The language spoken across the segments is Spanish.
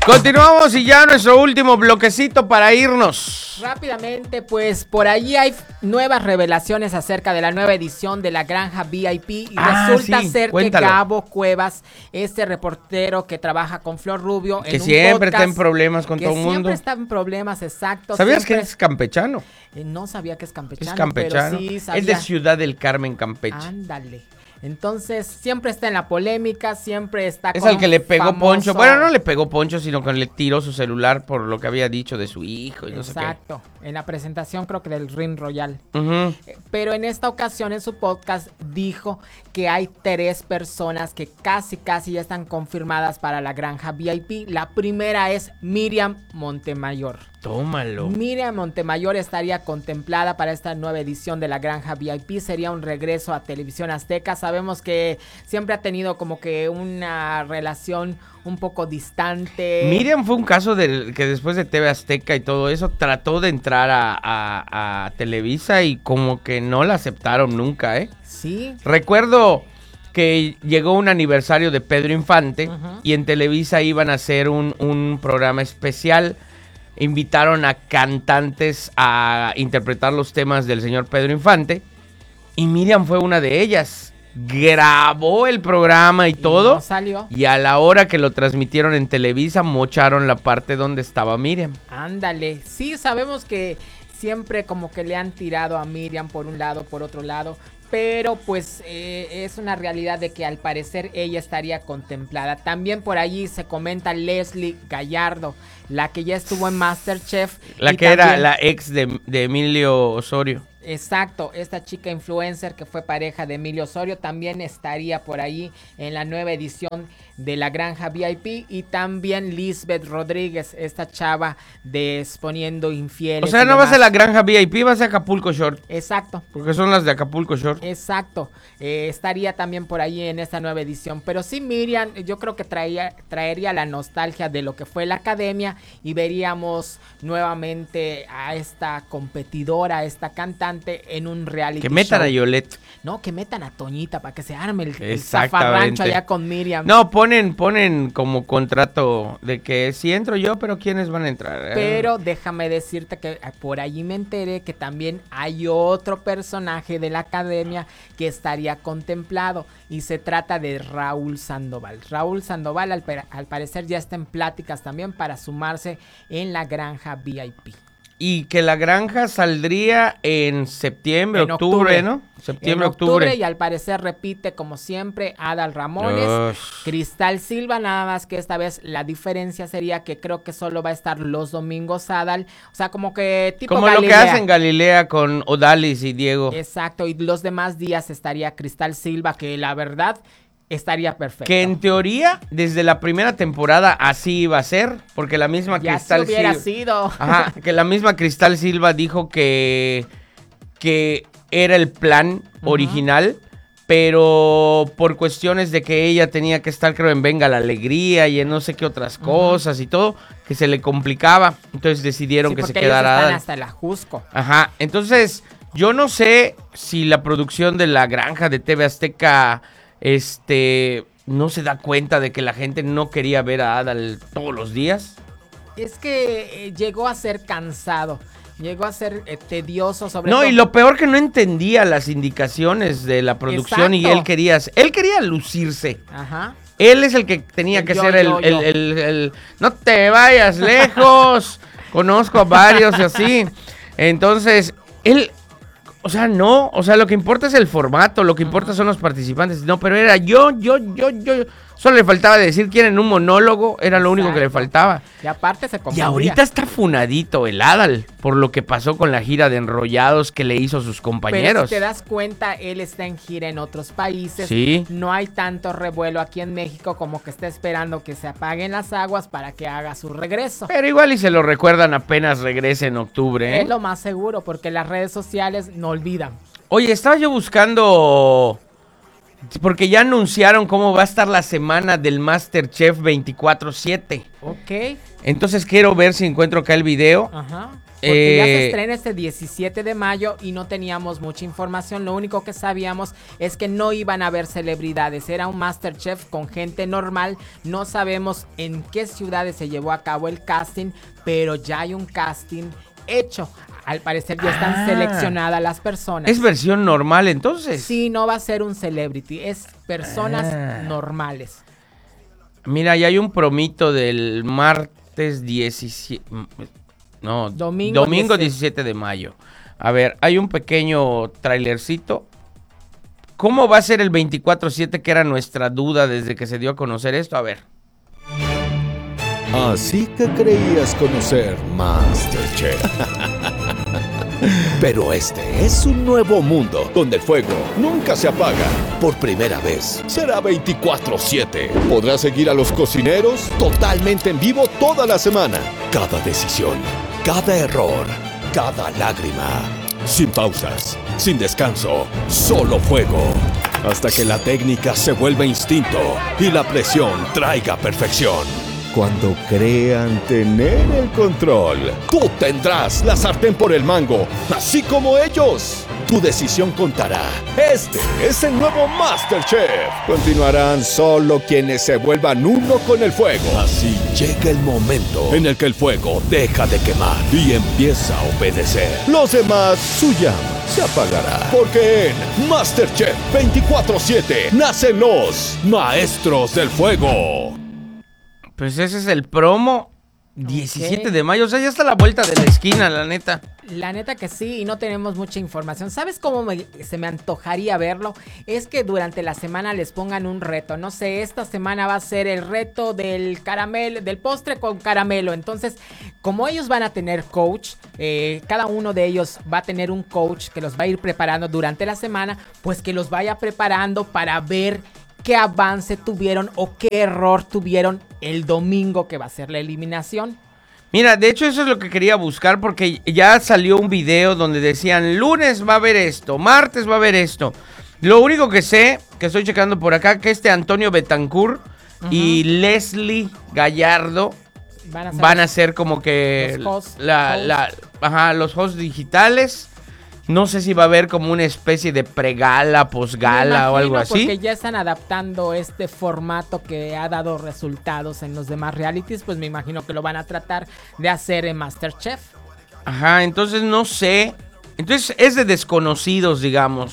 Continuamos y ya nuestro último bloquecito para irnos. Rápidamente, pues por allí hay nuevas revelaciones acerca de la nueva edición de La Granja VIP y resulta ser cuéntalo. que Gabo Cuevas, este reportero que trabaja con Flor Rubio, Que en un siempre podcast, está en problemas con todo el mundo. Siempre está en problemas, exacto. ¿Sabías siempre... que es campechano? No sabía que es campechano, Es campechano. pero sí sabía. Es de Ciudad del Carmen, Campeche. Ándale. Entonces, siempre está en la polémica, siempre está Es con al que le pegó famoso... Poncho. Bueno, no le pegó Poncho, sino que le tiró su celular por lo que había dicho de su hijo y no sé qué. Exacto, en la presentación creo que del Ring Royal. Uh-huh. Pero en esta ocasión en su podcast dijo que hay 3 personas que casi ya están confirmadas para la Granja VIP. La primera es Miriam Montemayor. Tómalo. Miriam Montemayor estaría contemplada para esta nueva edición de la Granja VIP. Sería un regreso a Televisión Azteca. Sabemos que siempre ha tenido como que una relación un poco distante. Miriam fue un caso que después de TV Azteca y todo eso trató de entrar a Televisa y como que no la aceptaron nunca, ¿eh? Sí. Recuerdo que llegó un aniversario de Pedro Infante Uh-huh. y en Televisa iban a hacer un programa especial. Invitaron a cantantes a interpretar los temas del señor Pedro Infante y Miriam fue una de ellas. Grabó el programa y todo. No salió. Y a la hora que lo transmitieron en Televisa, mocharon la parte donde estaba Miriam. Ándale. Sí, sabemos que siempre como que le han tirado a Miriam por un lado, por otro lado. Pero pues es una realidad de que al parecer ella estaría contemplada. También por allí se comenta Leslie Gallardo, la que ya estuvo en MasterChef. La que era la ex de Emilio Osorio. Exacto, esta chica influencer que fue pareja de Emilio Osorio también estaría por ahí en la nueva edición de La Granja VIP. Y también Lisbeth Rodríguez, esta chava de Exponiendo Infieles. O sea, no va a ser La Granja VIP, va a ser Acapulco Short. Exacto. Porque son las de Acapulco Short. Exacto, estaría también por ahí en esta nueva edición. Pero sí, Miriam, yo creo que traería la nostalgia de lo que fue la academia y veríamos nuevamente a esta competidora, a esta cantante en un reality Que metan show. a Yolette. No, que metan a Toñita para que se arme el Exactamente. zafarrancho allá con Miriam. No, ponen como contrato de que si entro yo, pero ¿quiénes van a entrar? Pero déjame decirte que por allí me enteré que también hay otro personaje de la academia que estaría contemplado y se trata de Raúl Sandoval. Raúl Sandoval al parecer ya está en pláticas también para sumarse en la Granja VIP. Y que La Granja saldría en septiembre, En octubre, ¿no? Septiembre, en octubre. octubre. Y al parecer repite como siempre Adal Ramones, Cristal Silva, nada más que esta vez la diferencia sería que creo que solo va a estar los domingos Adal, o sea, como que tipo Como Galilea. lo que hacen Galilea con Odalis y Diego. Exacto, y los demás días estaría Cristal Silva, que la verdad estaría perfecto. Que en teoría, desde la primera temporada así iba a ser, porque la misma ya Cristal si hubiera Silva. sido. Ajá, que la misma Cristal Silva dijo que era el plan original, pero por cuestiones de que ella tenía que estar, creo, en Venga la Alegría y en no sé qué otras cosas y todo, que se le complicaba. Entonces decidieron Sí, que se porque ellos quedara están Adal. hasta el Ajusco. Ajá, entonces yo no sé si la producción de La Granja de TV Azteca no se da cuenta de que la gente no quería ver a Adal todos los días. Es que llegó a ser cansado, llegó a ser tedioso, sobre todo. No, y lo peor que no entendía las indicaciones de la producción. Exacto. Y él quería lucirse. Ajá. Él es el que tenía que Yo. ser el no te vayas lejos. Conozco a varios y así. Entonces, él, lo que importa es el formato, lo que importa son los participantes. No, pero era yo. Solo le faltaba decir quién en un monólogo, era lo único que le faltaba. Y aparte se Y confundía. ahorita está funadito el Adal por lo que pasó con la gira de Enrollados que le hizo a sus Pero compañeros. si te das cuenta, él está en gira en otros países. Sí. No hay tanto revuelo aquí en México como que está esperando que se apaguen las aguas para que haga su regreso. Pero igual y se lo recuerdan apenas regrese en octubre, ¿eh? Es lo más seguro porque las redes sociales no olvidan. Oye, estaba yo buscando, porque ya anunciaron cómo va a estar la semana del MasterChef 24/7. Ok. Entonces quiero ver si encuentro acá el video. Ajá. Porque ya se estrena este 17 de mayo y no teníamos mucha información. Lo único que sabíamos es que no iban a haber celebridades. Era un MasterChef con gente normal. No sabemos en qué ciudades se llevó a cabo el casting, pero ya hay un casting hecho. Al parecer ya están seleccionadas las personas. ¿Es versión normal entonces? Sí, no va a ser un celebrity, es personas normales. Mira, ya hay un promito del martes 17... No, domingo 17 de mayo. A ver, hay un pequeño trailercito. ¿Cómo va a ser el 24/7? Que era nuestra duda desde que se dio a conocer esto. A ver. Así que creías conocer MasterChef. Pero este es un nuevo mundo donde el fuego nunca se apaga. Por primera vez será 24/7. Podrás seguir a los cocineros totalmente en vivo toda la semana. Cada decisión, cada error, cada lágrima. Sin pausas, sin descanso, solo fuego. Hasta que la técnica se vuelva instinto y la presión traiga perfección. Cuando crean tener el control, tú tendrás la sartén por el mango, así como ellos. Tu decisión contará. Este es el nuevo MasterChef. Continuarán solo quienes se vuelvan uno con el fuego. Así llega el momento en el que el fuego deja de quemar y empieza a obedecer. Los demás, su llama se apagará. Porque en MasterChef 24/7 nacen los Maestros del Fuego. Pues ese es el promo 17 de mayo. O sea, ya está a la vuelta de la esquina, la neta. La neta que sí, y no tenemos mucha información. ¿Sabes cómo se me antojaría verlo? Es que durante la semana les pongan un reto. No sé, esta semana va a ser el reto del caramelo, del postre con caramelo. Entonces, como ellos van a tener coach, cada uno de ellos va a tener un coach que los va a ir preparando durante la semana, pues que los vaya preparando para ver qué avance tuvieron o qué error tuvieron el domingo que va a ser la eliminación. Mira, de hecho eso es lo que quería buscar porque ya salió un video donde decían lunes va a haber esto, martes va a haber esto. Lo único que sé, que estoy checando por acá, que Antonio Betancourt y Leslie Gallardo van a ser como que los hosts digitales. No sé si va a haber como una especie de pregala, posgala o algo así. Porque ya están adaptando este formato que ha dado resultados en los demás realities, pues me imagino que lo van a tratar de hacer en MasterChef. Ajá, entonces no sé. Entonces es de desconocidos, digamos,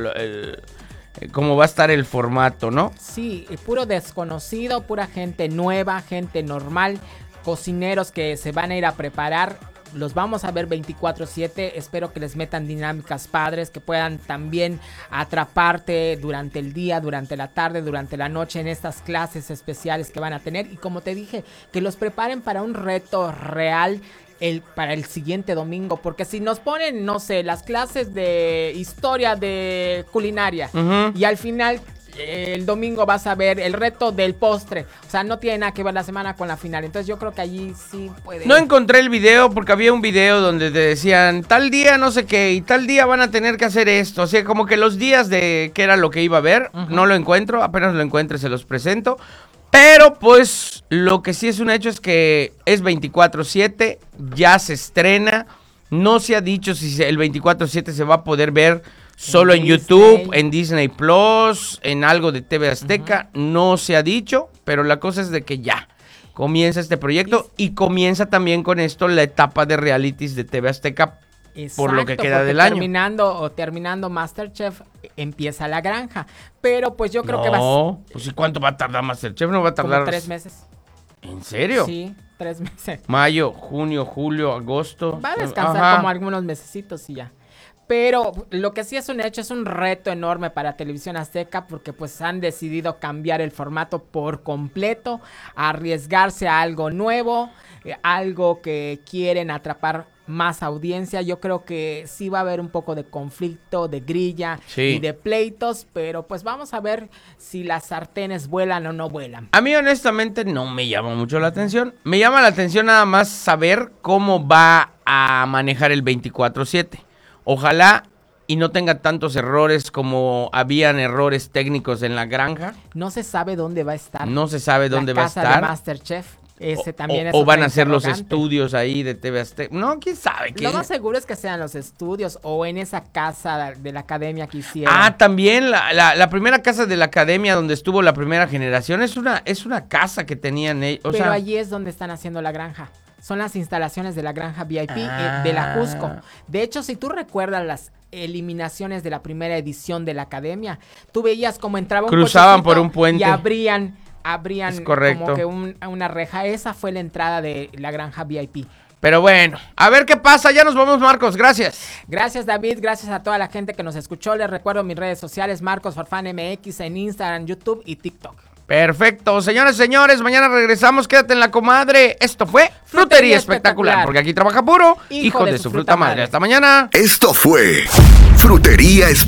cómo va a estar el formato, ¿no? Sí, puro desconocido, pura gente nueva, gente normal, cocineros que se van a ir a preparar. Los vamos a ver 24/7, espero que les metan dinámicas padres, que puedan también atraparte durante el día, durante la tarde, durante la noche en estas clases especiales que van a tener. Y como te dije, que los preparen para un reto real para el siguiente domingo, porque si nos ponen, no sé, las clases de historia de culinaria y al final el domingo vas a ver el reto del postre. O sea, no tiene nada que ver la semana con la final. Entonces yo creo que allí sí puede. No encontré el video porque había un video donde te decían tal día no sé qué y tal día van a tener que hacer esto. O sea, como que los días de qué era lo que iba a ver. No lo encuentro, apenas lo encuentre se los presento. Pero pues lo que sí es un hecho es que es 24/7, ya se estrena. No se ha dicho si el 24/7 se va a poder ver solo en YouTube, en Disney Plus, en algo de TV Azteca. No se ha dicho, pero la cosa es de que ya comienza este proyecto y comienza también con esto la etapa de realities de TV Azteca. Exacto, por lo que queda del año. Terminando MasterChef, empieza La Granja. Pero pues yo creo que pues ¿y cuánto va a tardar MasterChef? No va a tardar como 3 meses. ¿En serio? Sí, 3 meses. Mayo, junio, julio, agosto. Va a descansar como algunos mesecitos y ya. Pero lo que sí es un hecho, es un reto enorme para Televisión Azteca porque pues han decidido cambiar el formato por completo, arriesgarse a algo nuevo, algo que quieren atrapar más audiencia. Yo creo que sí va a haber un poco de conflicto, de grilla y de pleitos, pero pues vamos a ver si las sartenes vuelan o no vuelan. A mí honestamente no me llama mucho la atención. Me llama la atención nada más saber cómo va a manejar el 24/7. Ojalá y no tenga tantos errores como habían errores técnicos en La Granja. No se sabe dónde va a estar. No se sabe dónde va a estar. La casa de MasterChef. Ese también es o otro van a hacer los interrogante. estudios ahí de TV Azteca. No, quién sabe. Lo más seguro es que sean los estudios o en esa casa de la academia que hicieron. Ah, también la primera casa de la academia donde estuvo la primera generación es una casa que tenían ellos. Pero allí es donde están haciendo la granja. Son las instalaciones de la granja VIP de la Jusco. De hecho, si tú recuerdas las eliminaciones de la primera edición de la academia, tú veías como entraba un cruzaban cochecito por un puente. y abrían Es correcto. como que una reja. Esa fue la entrada de la granja VIP. Pero bueno, a ver qué pasa. Ya nos vamos, Marcos. Gracias. Gracias, David. Gracias a toda la gente que nos escuchó. Les recuerdo mis redes sociales, Marcos Farfán MX en Instagram, YouTube y TikTok. Perfecto. Señores, señores, mañana regresamos. Quédate en la comadre. Esto fue Frutería Espectacular, porque aquí trabaja puro hijo de su fruta madre. Hasta mañana. Esto fue Frutería Espectacular.